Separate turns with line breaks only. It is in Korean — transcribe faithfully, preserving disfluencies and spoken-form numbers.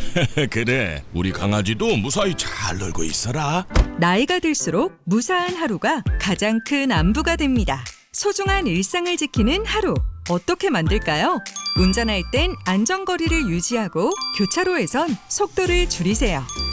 그래, 우리 강아지도 무사히 잘 놀고 있어라.
나이가 들수록 무사한 하루가 가장 큰 안부가 됩니다. 소중한 일상을 지키는 하루, 어떻게 만들까요? 운전할 땐 안전거리를 유지하고 교차로에선 속도를 줄이세요.